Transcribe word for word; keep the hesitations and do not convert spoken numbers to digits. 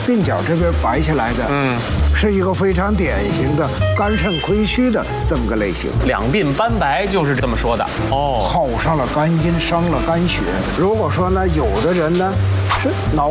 鬓角这边白下来的，嗯，是一个非常典型的肝肾亏虚的这么个类型。 两鬓斑白就是这么说的哦， 耗上了肝阴，伤了肝血。如果说呢，有的人呢是脑